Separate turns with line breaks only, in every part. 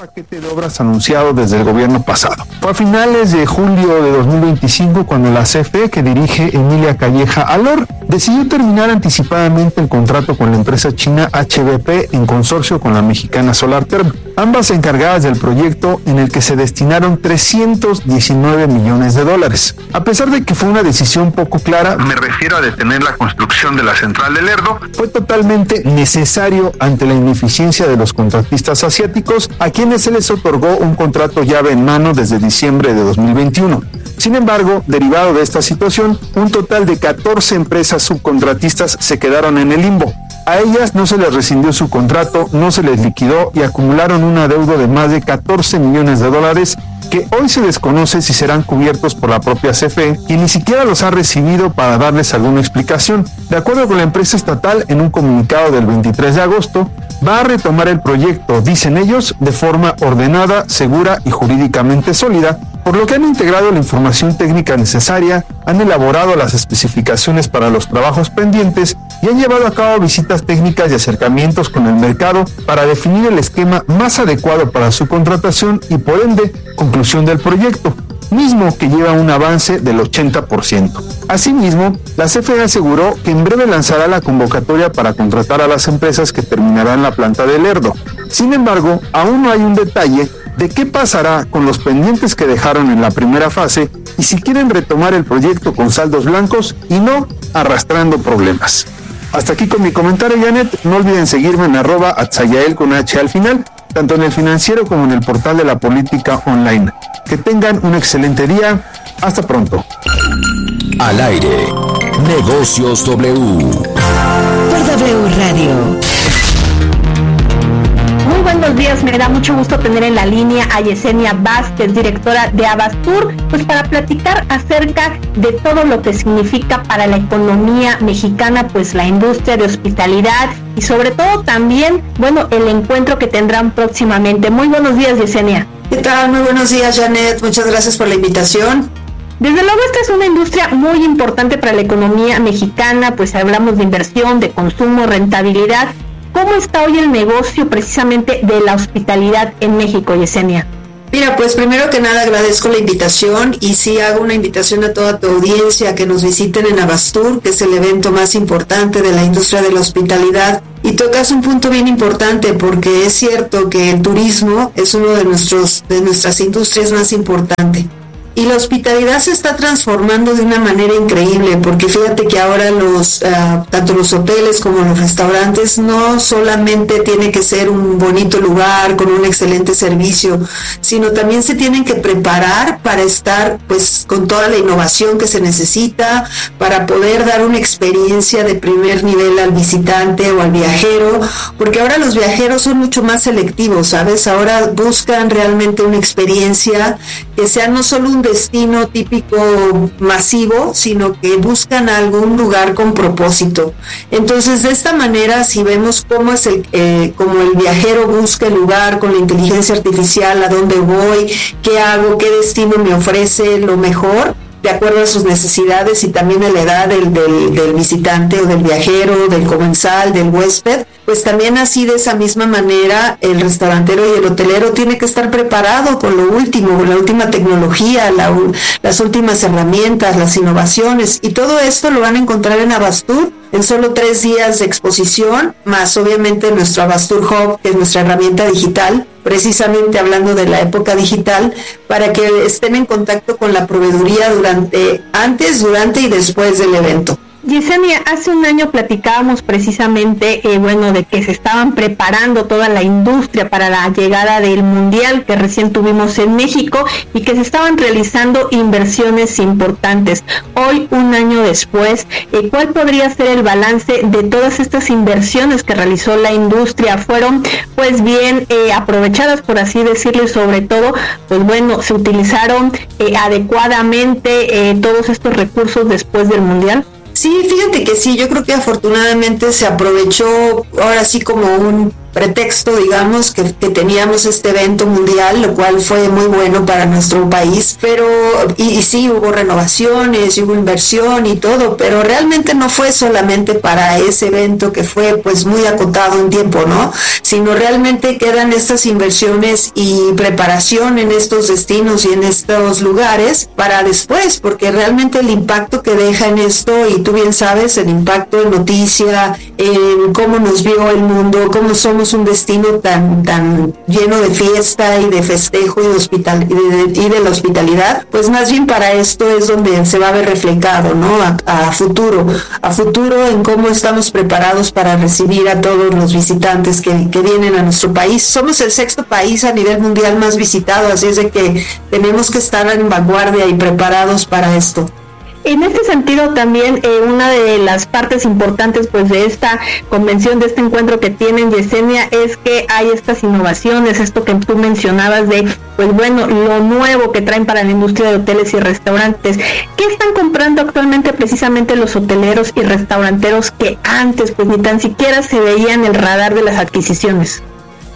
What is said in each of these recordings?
paquete de obras anunciado desde el gobierno pasado. Fue a finales de julio de 2025 cuando la CFE, que dirige Emilia Calleja Alor, decidió terminar anticipadamente el contrato con la empresa china HBP en consorcio con la mexicana Solarterm, ambas encargadas del proyecto en el que se destinaron $319 millones. A pesar de que fue una decisión poco clara, me refiero a detener la construcción de la central de Lerdo, fue totalmente necesario ante la ineficiencia de los contratistas asiáticos, a quienes se les otorgó un contrato llave en mano desde diciembre de 2021. Sin embargo, derivado de esta situación, un total de 14 empresas subcontratistas se quedaron en el limbo. A ellas no se les rescindió su contrato, no se les liquidó y acumularon un adeudo de más de $14 millones que hoy se desconoce si serán cubiertos por la propia CFE, y ni siquiera los ha recibido para darles alguna explicación. De acuerdo con la empresa estatal, en un comunicado del 23 de agosto, va a retomar el proyecto, dicen ellos, de forma ordenada, segura y jurídicamente sólida, por lo que han integrado la información técnica necesaria, han elaborado las especificaciones para los trabajos pendientes y han llevado a cabo visitas técnicas y acercamientos con el mercado para definir el esquema más adecuado para su contratación y, por ende, conclusión del proyecto, mismo que lleva un avance del 80%. Asimismo, la CFE aseguró que en breve lanzará la convocatoria para contratar a las empresas que terminarán la planta de Lerdo. Sin embargo, aún no hay un detalle de qué pasará con los pendientes que dejaron en la primera fase y si quieren retomar el proyecto con saldos blancos y no arrastrando problemas. Hasta aquí con mi comentario, Janet. No olviden seguirme en @atzayael con H al final, tanto en el Financiero como en el portal de la política online. Que tengan un excelente día. Hasta pronto.
Al aire, Negocios W.
Por W Radio.
Muy buenos días, me da mucho gusto tener en la línea a Yesenia Vázquez, directora de Abastur, pues para platicar acerca de todo lo que significa para la economía mexicana, pues la industria de hospitalidad y sobre todo también, bueno, el encuentro que tendrán próximamente. Muy buenos días, Yesenia.
¿Qué tal? Muy buenos días, Janet. Muchas gracias por la invitación.
Desde luego esta es una industria muy importante para la economía mexicana, pues hablamos de inversión, de consumo, rentabilidad. ¿Cómo está hoy el negocio precisamente de la hospitalidad en México, Yesenia?
Mira, pues primero que nada agradezco la invitación y sí hago una invitación a toda tu audiencia que nos visiten en Abastur, que es el evento más importante de la industria de la hospitalidad. Y tocas un punto bien importante porque es cierto que el turismo es uno de nuestras industrias más importantes. Y la hospitalidad se está transformando de una manera increíble, porque fíjate que ahora tanto los hoteles como los restaurantes no solamente tiene que ser un bonito lugar con un excelente servicio, sino también se tienen que preparar para estar pues con toda la innovación que se necesita, para poder dar una experiencia de primer nivel al visitante o al viajero, porque ahora los viajeros son mucho más selectivos, ¿sabes? Ahora buscan realmente una experiencia que sea no solo un destino típico masivo, sino que buscan algún lugar con propósito. Entonces, de esta manera, si vemos cómo es como el viajero busca el lugar con la inteligencia artificial, a dónde voy, qué hago, qué destino me ofrece lo mejor, de acuerdo a sus necesidades y también a la edad del visitante o del viajero, del comensal, del huésped, pues también así de esa misma manera el restaurantero y el hotelero tiene que estar preparado con lo último, con la última tecnología, las últimas herramientas, las innovaciones, y todo esto lo van a encontrar en Abastur en solo 3 días de exposición, más obviamente nuestro Abastur Hub, que es nuestra herramienta digital, precisamente hablando de la época digital, para que estén en contacto con la proveeduría antes, durante y después del evento.
Yesenia, hace un año platicábamos precisamente, de que se estaban preparando toda la industria para la llegada del Mundial que recién tuvimos en México y que se estaban realizando inversiones importantes. Hoy, un año después, ¿cuál podría ser el balance de todas estas inversiones que realizó la industria? ¿Fueron, pues, bien aprovechadas, por así decirlo, y sobre todo, pues bueno, se utilizaron adecuadamente todos estos recursos después del Mundial?
Sí, fíjate que sí, yo creo que afortunadamente se aprovechó ahora sí como un pretexto, digamos, que teníamos este evento mundial, lo cual fue muy bueno para nuestro país, pero y sí hubo renovaciones, hubo inversión y todo, pero realmente no fue solamente para ese evento que fue pues muy acotado en tiempo, ¿no? Sino realmente quedan estas inversiones y preparación en estos destinos y en estos lugares para después, porque realmente el impacto que deja en esto, y tú bien sabes, el impacto en noticia, en cómo nos vio el mundo, cómo somos un destino tan lleno de fiesta y de festejo y de la hospitalidad, pues más bien para esto es donde se va a ver reflejado, ¿no? A futuro en cómo estamos preparados para recibir a todos los visitantes que vienen a nuestro país. Somos el 6º país a nivel mundial más visitado, así es de que tenemos que estar en vanguardia y preparados para esto.
En este sentido también una de las partes importantes pues de esta convención, de este encuentro que tienen, Yesenia, es que hay estas innovaciones, esto que tú mencionabas de pues bueno, lo nuevo que traen para la industria de hoteles y restaurantes. ¿Qué están comprando actualmente precisamente los hoteleros y restauranteros que antes pues ni tan siquiera se veía en el radar de las adquisiciones?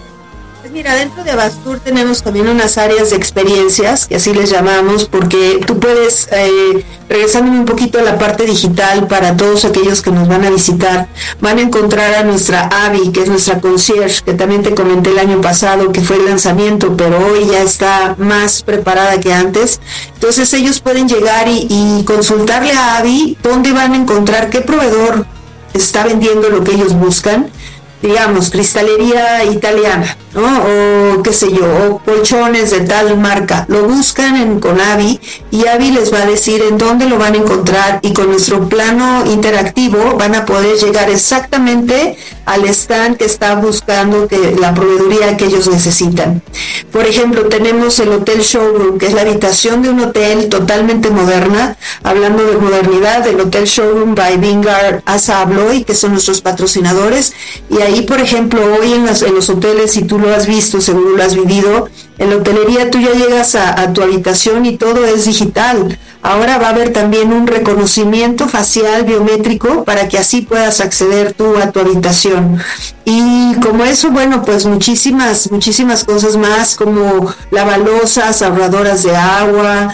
Mira, dentro de Abastur tenemos también unas áreas de experiencias, que así les llamamos, porque tú puedes, regresándome un poquito a la parte digital, para todos aquellos que nos van a visitar, van a encontrar a nuestra Abby, que es nuestra concierge, que también te comenté el año pasado, que fue el lanzamiento, pero hoy ya está más preparada que antes. Entonces ellos pueden llegar y consultarle a Abby dónde van a encontrar, qué proveedor está vendiendo lo que ellos buscan, digamos, cristalería italiana, ¿no? O qué sé yo, o colchones de tal marca. Lo buscan con Abby y Abby les va a decir en dónde lo van a encontrar, y con nuestro plano interactivo van a poder llegar exactamente al stand que está buscando la proveeduría que ellos necesitan. Por ejemplo, tenemos el Hotel Showroom, que es la habitación de un hotel totalmente moderna. Hablando de modernidad, el Hotel Showroom by Vineyard Assa Abloy, que son nuestros patrocinadores. Y ahí, por ejemplo, hoy en los hoteles, si tú lo has visto, seguro lo has vivido, en la hotelería tú ya llegas a tu habitación y todo es digital. Ahora va a haber también un reconocimiento facial biométrico para que así puedas acceder tú a tu habitación. Y como eso, bueno, pues muchísimas cosas más, como lavalosas, ahorradoras de agua,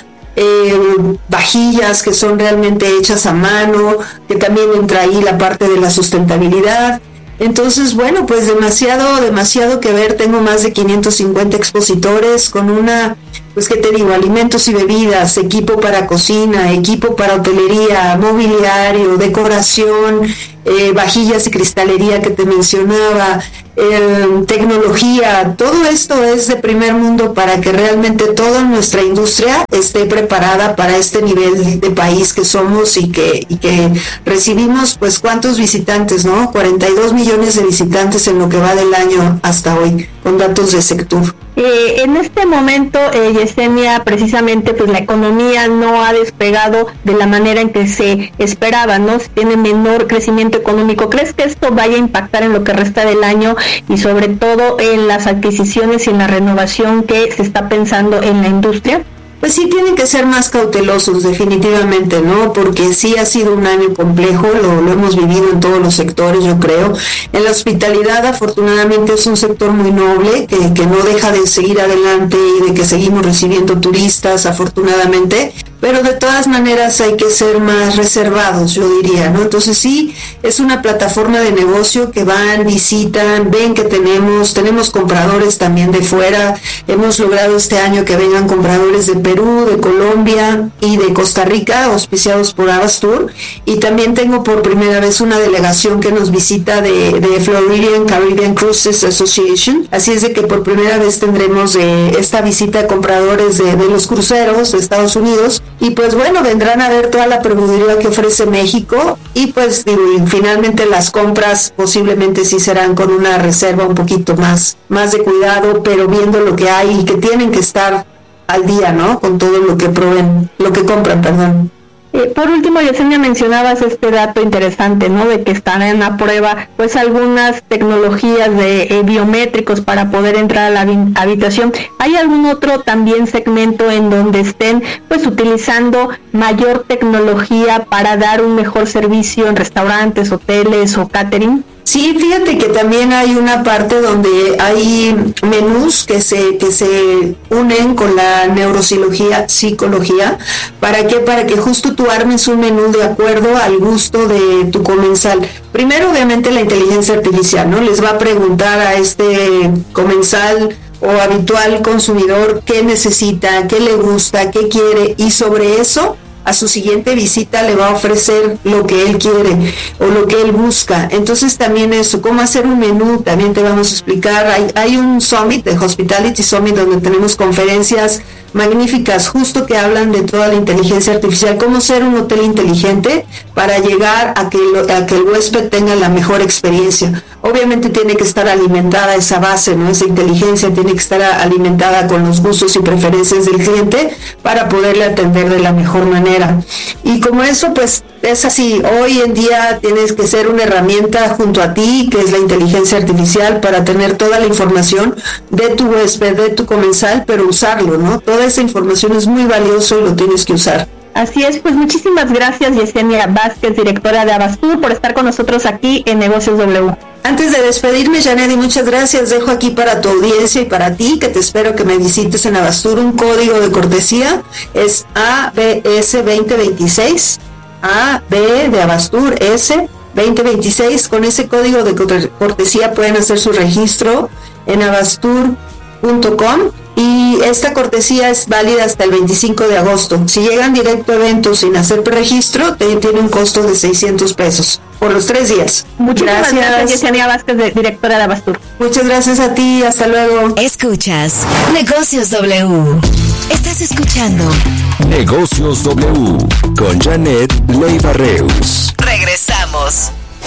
vajillas que son realmente hechas a mano, que también entra ahí la parte de la sustentabilidad. Entonces, bueno, pues demasiado que ver. Tengo más de 550 expositores con pues qué te digo, alimentos y bebidas, equipo para cocina, equipo para hotelería, mobiliario, decoración, vajillas y cristalería que te mencionaba, tecnología. Todo esto es de primer mundo para que realmente toda nuestra industria esté preparada para este nivel de país que somos y que recibimos, pues, ¿cuántos visitantes, no? 42 millones de visitantes en lo que va del año hasta hoy, con datos de Sectur.
En este momento, Yesenia, precisamente pues la economía no ha despegado de la manera en que se esperaba, ¿no? Se tiene menor crecimiento económico. ¿Crees que esto vaya a impactar en lo que resta del año y sobre todo en las adquisiciones y en la renovación que se está pensando en la industria?
Pues sí, tienen que ser más cautelosos, definitivamente, ¿no? Porque sí ha sido un año complejo, lo hemos vivido en todos los sectores, yo creo. En la hospitalidad, afortunadamente, es un sector muy noble, que no deja de seguir adelante y de que seguimos recibiendo turistas, afortunadamente. Pero de todas maneras hay que ser más reservados, yo diría, ¿no? Entonces sí, es una plataforma de negocio que van, visitan, ven que tenemos compradores también de fuera. Hemos logrado este año que vengan compradores de Perú, de Colombia y de Costa Rica, auspiciados por Abastur. Y también tengo por primera vez una delegación que nos visita de Floridian Caribbean Cruises Association. Así es de que por primera vez tendremos esta visita de compradores de los cruceros de Estados Unidos. Y pues bueno, vendrán a ver toda la proveeduría que ofrece México y pues digo, y finalmente las compras posiblemente sí serán con una reserva un poquito más de cuidado, pero viendo lo que hay y que tienen que estar al día, ¿no? Con todo lo que compran, perdón.
Por último, Yesenia, mencionabas este dato interesante, ¿no? De que estarán a prueba, pues, algunas tecnologías de biométricos para poder entrar a la habitación. ¿Hay algún otro también segmento en donde estén, pues, utilizando mayor tecnología para dar un mejor servicio en restaurantes, hoteles o catering?
Sí, fíjate que también hay una parte donde hay menús que se unen con la psicología. ¿Para qué? Para que justo tú armes un menú de acuerdo al gusto de tu comensal. Primero, obviamente, la inteligencia artificial, ¿no? Les va a preguntar a este comensal o habitual consumidor qué necesita, qué le gusta, qué quiere, y sobre eso a su siguiente visita le va a ofrecer lo que él quiere o lo que él busca. Entonces también eso, cómo hacer un menú, también te vamos a explicar. Hay un summit, de Hospitality Summit, donde tenemos conferencias magníficas justo que hablan de toda la inteligencia artificial, cómo ser un hotel inteligente para llegar a que el huésped tenga la mejor experiencia. Obviamente tiene que estar alimentada esa base, ¿no? Esa inteligencia tiene que estar alimentada con los gustos y preferencias del cliente para poderle atender de la mejor manera. Y como eso, pues es así, hoy en día tienes que ser una herramienta junto a ti, que es la inteligencia artificial, para tener toda la información de tu huésped, de tu comensal, pero usarlo, ¿no? Toda esa información es muy valioso y lo tienes que usar.
Así es, pues muchísimas gracias, Yesenia Vázquez, directora de Abastur, por estar con nosotros aquí en Negocios W.
Antes de despedirme, Janet, y muchas gracias, dejo aquí para tu audiencia y para ti, que te espero que me visites en Abastur, un código de cortesía, es ABS 2026, AB de Abastur, S 2026, con ese código de cortesía pueden hacer su registro en abastur.com. Y esta cortesía es válida hasta el 25 de agosto. Si llegan directo a eventos sin hacer preregistro, tiene un costo de 600 pesos por los 3 días.
Muchas gracias, Yesenia Vázquez, directora de Abastur.
Muchas gracias a ti, hasta luego.
Escuchas Negocios W. Estás escuchando
Negocios W con Janet Leiva Reus.
Regresamos.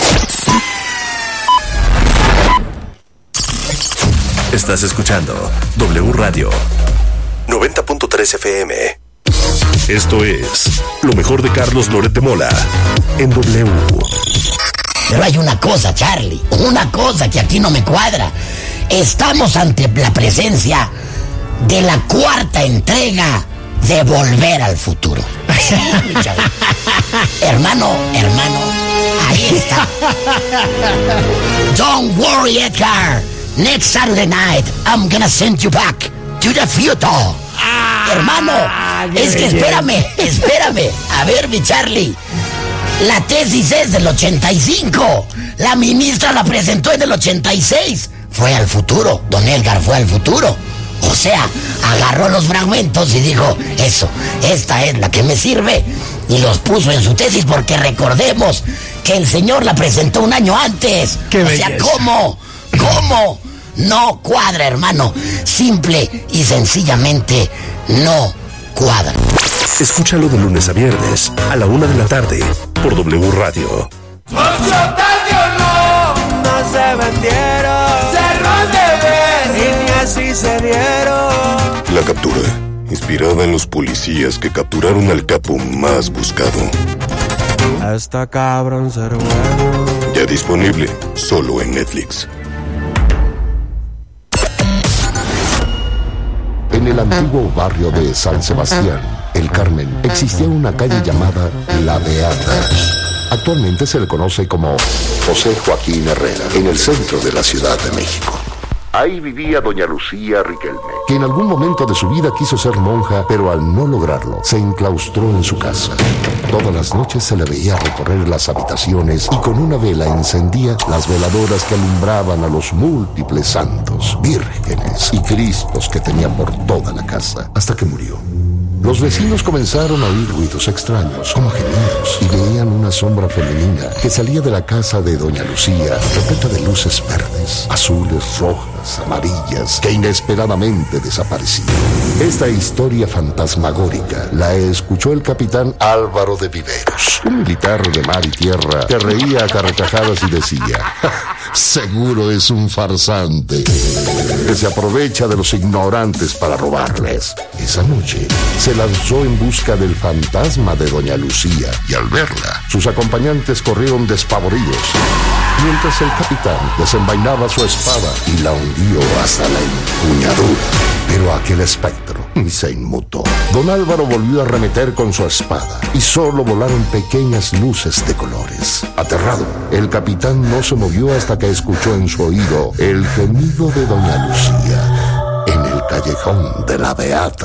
Estás escuchando W Radio 90.3 FM. Esto es lo mejor de Carlos Loret de Mola en W.
Pero hay una cosa, Charlie, una cosa que aquí no me cuadra. Estamos ante la presencia de la 4ª entrega de Volver al Futuro. Sí, hermano, ahí está. Don't worry, Edgar. Next Saturday night, I'm gonna send you back to the future. Hermano, es que espérame. A ver, mi Charlie. La tesis es del 85. La ministra la presentó en el 86. Fue al futuro. Don Edgar fue al futuro. O sea, agarró los fragmentos y dijo, esta es la que me sirve. Y los puso en su tesis porque recordemos que el señor la presentó un año antes. O sea, ¿cómo? No cuadra, hermano. Simple y sencillamente no cuadra.
Escúchalo de lunes a viernes a la 1 de la tarde por W Radio.
No se vendieron, cerros de ver, y ni así se dieron.
La captura, inspirada en los policías que capturaron al capo más buscado.
Está cabrón ser bueno.
Ya disponible, solo en Netflix.
En el antiguo barrio de San Sebastián, El Carmen, existía una calle llamada La Beata. Actualmente se le conoce como José Joaquín Herrera, en el centro de la Ciudad de México. Ahí vivía doña Lucía Riquelme, que en algún momento de su vida quiso ser monja, pero al no lograrlo, se enclaustró en su casa. Todas las noches se le veía recorrer las habitaciones y con una vela encendía las veladoras que alumbraban a los múltiples santos, vírgenes y cristos que tenía por toda la casa, hasta que murió. Los vecinos comenzaron a oír ruidos extraños, como gemidos, y veían una sombra femenina que salía de la casa de doña Lucía, repleta de luces verdes, azules, rojas, amarillas, que inesperadamente desaparecían. Esta historia fantasmagórica la escuchó el capitán Álvaro de Viveros, un militar de mar y tierra que reía a carcajadas y decía: seguro es un farsante que se aprovecha de los ignorantes para robarles. Esa noche se lanzó en busca del fantasma de doña Lucía y al verla, sus acompañantes corrieron despavoridos, mientras el capitán desenvainaba su espada y la hundió hasta la empuñadura. Pero aquel espectro y se inmutó. Don Álvaro volvió a arremeter con su espada y solo volaron pequeñas luces de colores. Aterrado, el capitán no se movió hasta que escuchó en su oído el gemido de doña Lucía en el callejón de la Beata.